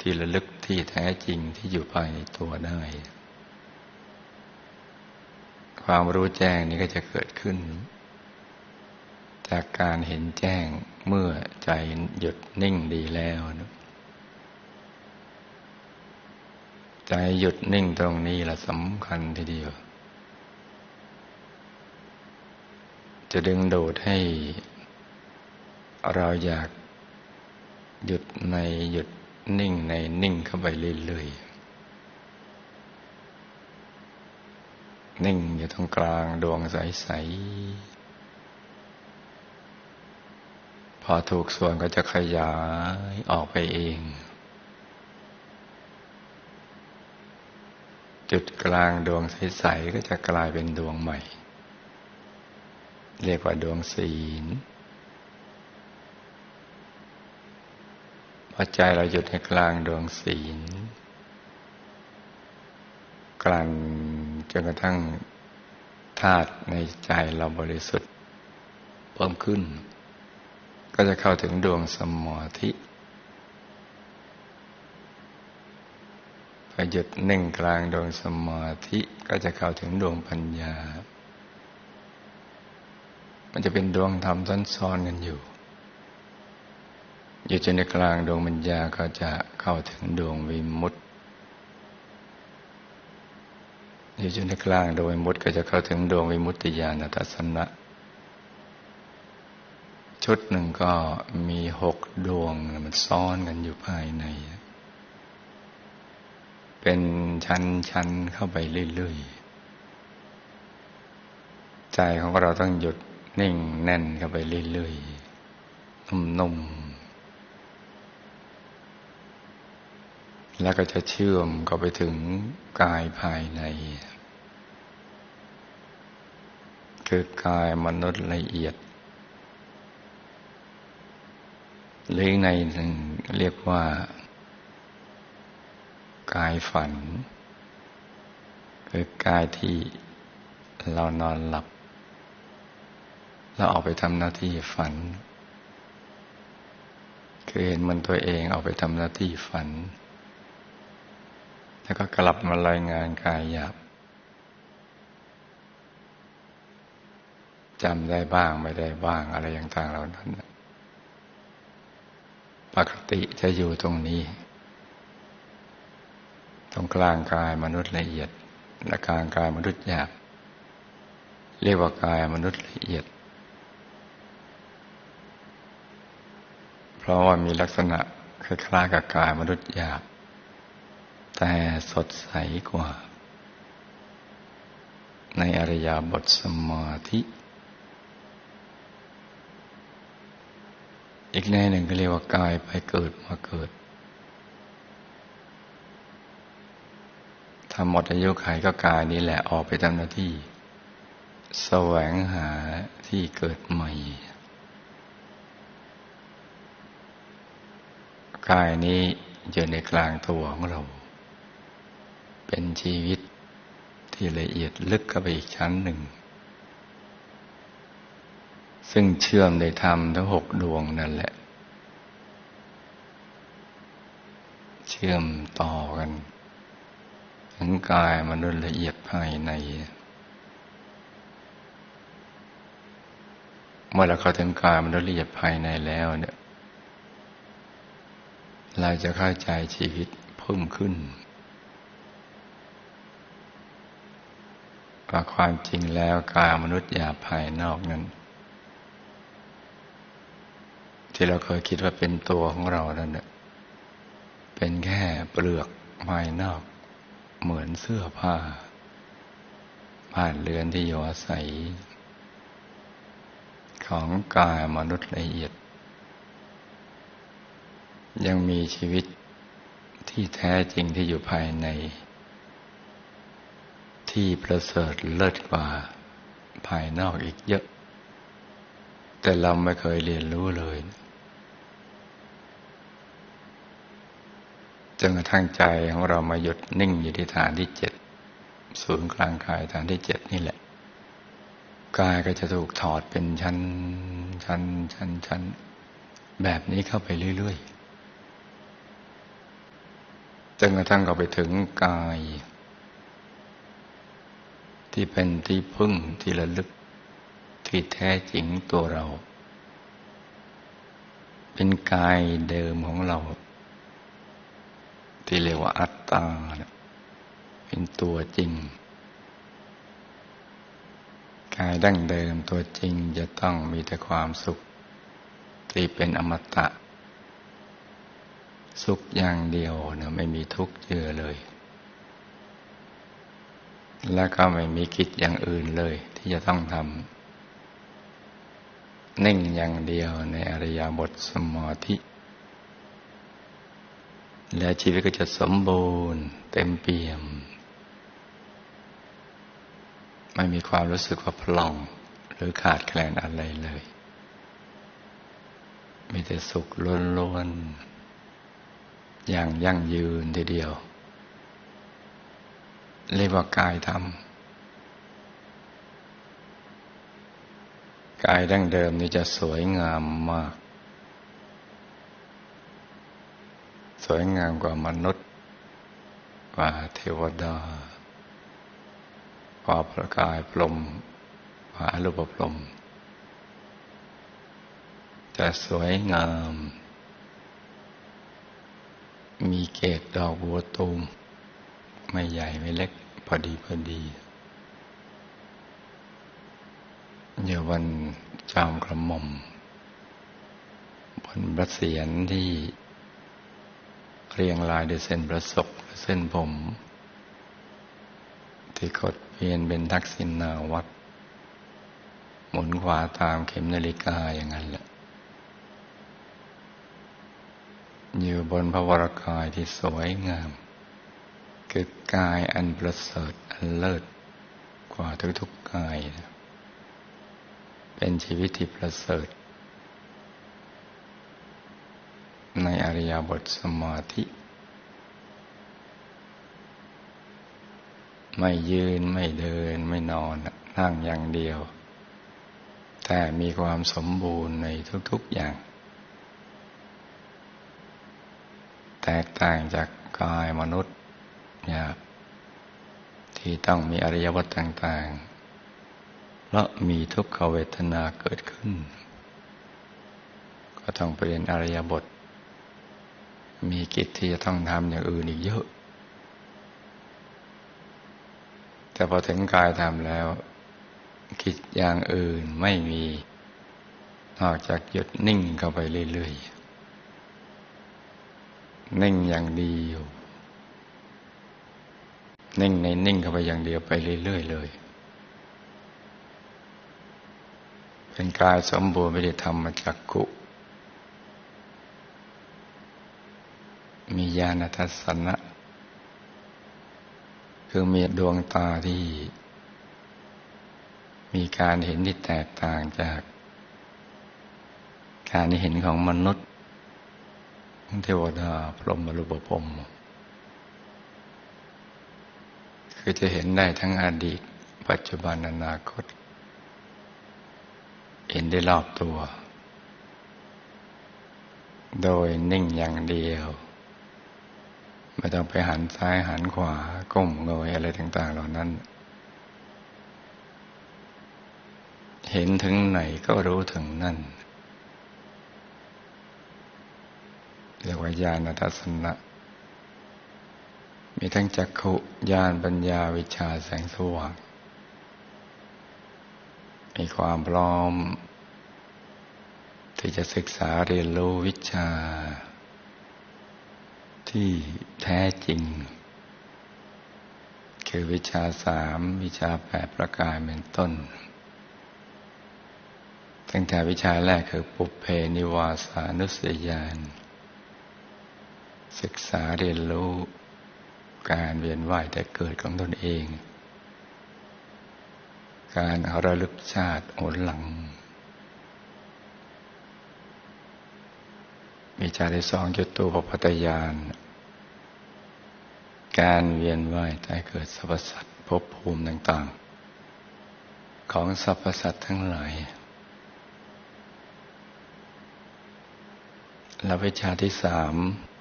ที่ระลึกที่แท้จริงที่อยู่ภายในตัวได้ความรู้แจ้งนี้ก็จะเกิดขึ้นจากการเห็นแจ้งเมื่อใจหยุดนิ่งดีแล้วนะใจหยุดนิ่งตรงนี้ล่ะสำคัญทีเดียวจะดึงดูดให้เราอยากหยุดในหยุดนิ่งในนิ่งเข้าไปเรื่อยๆนิ่งอยู่ตรงกลางดวงใสๆพอถูกส่วนก็จะขยายออกไปเองจุดกลางดวงใสๆก็จะกลายเป็นดวงใหม่เรียกว่าดวงศีลพอใจเราหยุดในกลางดวงศีลกลั่นจนกระทั่งธาตุในใจเราบริสุทธิ์เพิ่มขึ้นก็จะเข้าถึงดวงสมาธิพอหยุดนิ่งกลางดวงสมาธิก็จะเข้าถึงดวงปัญญามันจะเป็นดวงธรรมซ้อนๆกันอยู่อยู่จนในกลางดวงปัญญาก็จะเข้าถึงดวงวิมุตติอยู่จนในกลางดวงวิมุตติก็จะเข้าถึงดวงวิมุตติญาณทัสสนะชุดหนึ่งก็มี6 ดวงมันซ้อนกันอยู่ภายในเป็นชั้นๆเข้าไปเรื่อยๆใจของเราต้องหยุดนิ่งแน่นเข้าไปเรื่อยๆนุ่มๆแล้วก็จะเชื่อมเข้าไปถึงกายภายในคือกายมนุษย์ละเอียดหรือในหนึ่งเรียกว่ากายฝันคือกายที่เรานอนหลับแล้วออกไปทำหน้าที่ฝันคือเห็นมันตัวเองออกไปทำหน้าที่ฝันแล้วก็กลับมารายงานกายหยาบจำได้บ้างไม่ได้บ้างอะไรต่างๆเหล่านั้นปกติจะอยู่ตรงนี้ตรงกลางกายมนุษย์ละเอียดและกลางกายมนุษย์หยาบเรียกว่ากายมนุษย์ละเอียดเพราะว่ามีลักษณะคล้ายๆกับกายมนุษย์หยาบแต่สดใสกว่าในอริยบทสมาธิอีกแง่หนึ่งก็เรียกว่ากายไปเกิดมาเกิดถ้าหมดอายุขัยก็กายนี้แหละออกไปทำหน้าที่แสวงหาที่เกิดใหม่กายนี้อยู่ในกลางตัวของเราเป็นชีวิตที่ละเอียดลึกเข้าไปอีกชั้นหนึ่งซึ่งเชื่อมในธรรมทั้ง6 ดวงนั่นแหละเชื่อมต่อกันถึงกายมนุษย์ละเอียดภายในเมื่อเราเข้าถึงกายมนุษย์ละเอียดภายในแล้วเนี่ยเราจะเข้าใจชีวิตเพิ่มขึ้นว่าความจริงแล้วกายมนุษย์หยาบภายนอกนั้นที่เราเคยคิดว่าเป็นตัวของเรานั่นแหละเป็นแค่เปลือกภายนอกเหมือนเสื้อผ้าบ้านเรือนที่อยู่อาศัยของกายมนุษย์ละเอียดยังมีชีวิตที่แท้จริงที่อยู่ภายในที่ประเสริฐเลิศกว่าภายนอกอีกเยอะแต่เราไม่เคยเรียนรู้เลยจนกระทั่งใจของเรามาหยุดนิ่งอยู่ที่ฐานที่7ศูนย์กลางกายฐานที่7นี่แหละกายก็จะถูกถอดเป็นชั้นแบบนี้เข้าไปเรื่อยจนกระทั่งเข้าไปถึงกายที่เป็นที่พึ่งที่ระลึกที่แท้จริงตัวเราเป็นกายเดิมของเราที่เรียกว่าอัตตาเป็นตัวจริงกายดั้งเดิมตัวจริงจะต้องมีแต่ความสุขที่เป็นอมตะสุขอย่างเดียวไม่มีทุกข์เจือเลยและก็ไม่มีกิจอย่างอื่นเลยที่จะต้องทำนิ่งอย่างเดียวในอริยบทสมาธิและชีวิตก็จะสมบูรณ์เต็มเปี่ยมไม่มีความรู้สึกว่าพร่องหรือขาดแคลนอะไรเลยมีแต่สุขล้วนๆอย่างยั่งยืนทีเดียวเรียกว่ากายธรรมกายดั้งเดิมนี่จะสวยงามมากสวยงามกว่ามนุษย์กว่าเทวดากว่าพระกายพรหมกว่าอรูปพรหมจะสวยงามมีเกศดอกบัวตูมไม่ใหญ่ไม่เล็กพอดีอยู่บนจอมกระหม่อมบนพระเศียรที่เรียงรายด้วยเส้นประศกและเส้นผมที่กดเวียนเป็นทักษิณาวัตรหมุนขวาตามเข็มนาฬิกาอย่างนั้นแหละอยู่บนพระวรกายที่สวยงามคือกายอันประเสริฐอันเลิศกว่าทุกๆกายเป็นชีวิตที่ประเสริฐในอริยบทสมาธิไม่ยืนไม่เดินไม่นอนนั่งอย่างเดียวแต่มีความสมบูรณ์ในทุกๆอย่างแตกต่างจากกายมนุษย์หยาบที่ต้องมีอริยบทต่างๆเพราะมีทุกขเวทนาเกิดขึ้นก็ต้องเปลี่ยนอริยบทมีกิจที่จะต้องทำอย่างอื่นอีกเยอะแต่พอถึงกายทำแล้วกิจอย่างอื่นไม่มีนอกจากหยุดนิ่งเข้าไปเรื่อยๆนิ่งอย่างเดียวนิ่งในนิ่งเข้าไปอย่างเดียวไปเรื่อยๆเลยเป็นกายสมบูรณ์ไม่ได้ทำมาจากกุมีญาณทัศนะคือมีดวงตาที่มีการเห็นที่แตกต่างจากการเห็นของมนุษย์เทวดาพรหมอรูปพรหมคือจะเห็นได้ทั้งอดีตปัจจุบันอนาคตเห็นได้รอบตัวโดยนิ่งอย่างเดียวไม่ต้องไปหันซ้ายหันขวาก้มเงยอะไรต่างๆเหล่านั้นเห็นถึงไหนก็รู้ถึงนั่นเรียกว่าญาณทัศนะมีทั้งจักขุญาณปัญญาวิชชาแสงสว่างมีความพร้อมที่จะศึกษาเรียนรู้วิชาที่แท้จริงคือวิชา3วิชา8ประการเป็นต้นตั้งแต่วิชาแรกคือปุพเพนิวาสานุสติญาณศึกษาเรียนรู้การเวียนว่ายแต่เกิดของตนเองการระลึกชาติหนหลังวิชาที่2จตุปปัฏฐญาณการเวียนว่ายแต่เกิดสรรพสัตว์ภพภูมิต่างๆของสรรพสัตว์ทั้งหลายและวิชาที่3